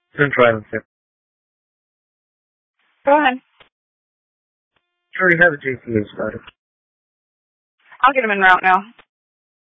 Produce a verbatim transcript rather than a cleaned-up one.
Central Island Six. Go ahead. You already have a J P A started. I'll get him en route now.